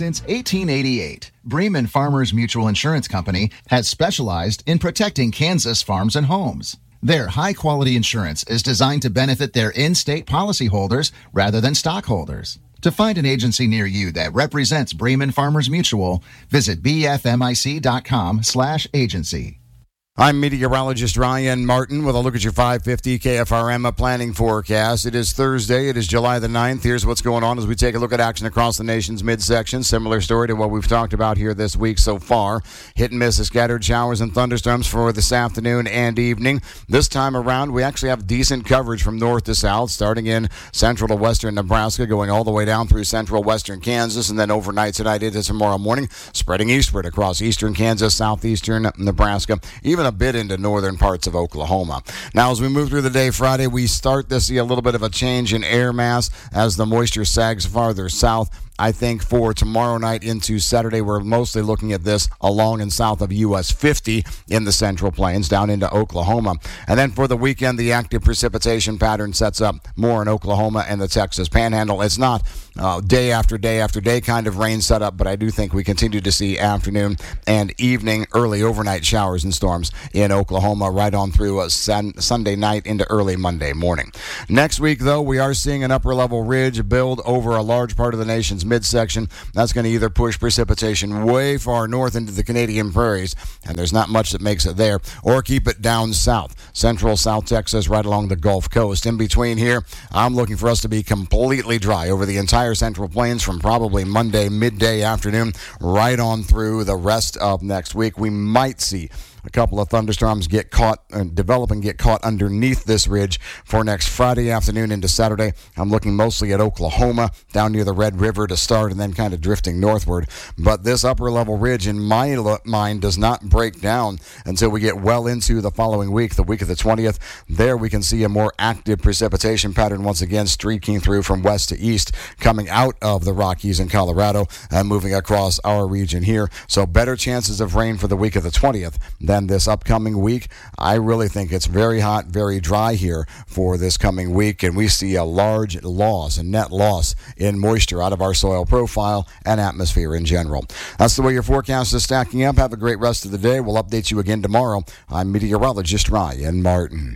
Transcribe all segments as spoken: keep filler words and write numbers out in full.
Since eighteen eighty-eight, Bremen Farmers Mutual Insurance Company has specialized in protecting Kansas farms and homes. Their high-quality insurance is designed to benefit their in-state policyholders rather than stockholders. To find an agency near you that represents Bremen Farmers Mutual, visit bfmic.com slash agency. I'm meteorologist Ryan Martin with a look at your five fifty K F R M planning forecast. It is Thursday. It is July the ninth. Here's what's going on as we take a look at action across the nation's midsection. Similar story to what we've talked about here this week so far. Hit and miss of scattered showers and thunderstorms for this afternoon and evening. This time around, we actually have decent coverage from north to south, starting in central to western Nebraska, going all the way down through central western Kansas, and then overnight tonight into tomorrow morning, spreading eastward across eastern Kansas, southeastern Nebraska, even a bit into northern parts of Oklahoma. Now, as we move through the day Friday, we start to see a little bit of a change in air mass as the moisture sags farther south. I think for tomorrow night into Saturday, we're mostly looking at this along and south of U S fifty in the Central Plains down into Oklahoma. And then for the weekend, the active precipitation pattern sets up more in Oklahoma and the Texas Panhandle. It's not uh, day after day after day kind of rain setup, but I do think we continue to see afternoon and evening, early overnight showers and storms in Oklahoma right on through uh, sun- Sunday night into early Monday morning. Next week, though, we are seeing an upper level ridge build over a large part of the nation's midsection. That's going to either push precipitation way far north into the Canadian prairies, and there's not much that makes it there, or keep it down south, central South Texas, right along the Gulf Coast. In between here, I'm looking for us to be completely dry over the entire Central Plains from probably Monday midday afternoon right on through the rest of next week. We might see a couple of thunderstorms get caught and develop and get caught underneath this ridge for next Friday afternoon into Saturday. I'm looking mostly at Oklahoma, down near the Red River to start, and then kind of drifting northward. But this upper level ridge, in my lo- mind, does not break down until we get well into the following week, the week of the twentieth. There we can see a more active precipitation pattern once again streaking through from west to east, coming out of the Rockies in Colorado and moving across our region here. So better chances of rain for the week of the twentieth than this upcoming week. I really think it's very hot, very dry here for this coming week, and we see a large loss, a net loss in moisture out of our soil profile and atmosphere in general. That's the way your forecast is stacking up. Have a great rest of the day. We'll update you again tomorrow. I'm meteorologist Ryan Martin.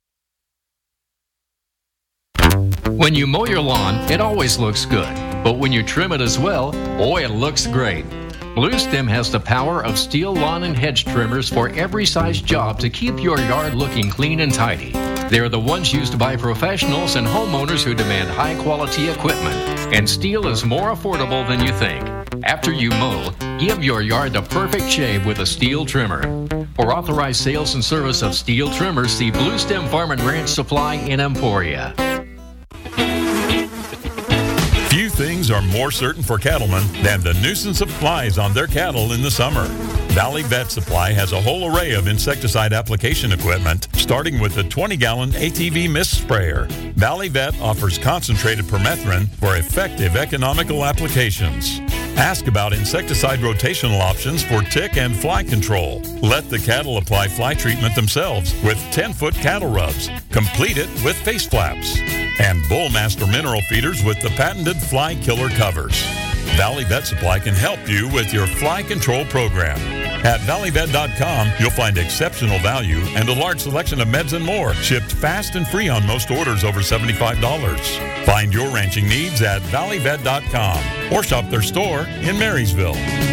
When you mow your lawn, it always looks good. But when you trim it as well, boy, it looks great. Blue Stem has the power of steel lawn and hedge trimmers for every size job to keep your yard looking clean and tidy. They're the ones used by professionals and homeowners who demand high-quality equipment, and steel is more affordable than you think. After you mow, give your yard the perfect shave with a steel trimmer. For authorized sales and service of steel trimmers, see Blue Stem Farm and Ranch Supply in Emporia. Few things are more certain for cattlemen than the nuisance of flies on their cattle in the summer. Valley Vet Supply has a whole array of insecticide application equipment, starting with the twenty-gallon A T V mist sprayer. Valley Vet offers concentrated permethrin for effective economical applications. Ask about insecticide rotational options for tick and fly control. Let the cattle apply fly treatment themselves with ten-foot cattle rubs. Complete it with face flaps. And Bullmaster mineral feeders with the patented fly killer covers. Valley Vet Supply can help you with your fly control program. At valley vet dot com, you'll find exceptional value and a large selection of meds and more, shipped fast and free on most orders over seventy-five dollars. Find your ranching needs at valley vet dot com or shop their store in Marysville.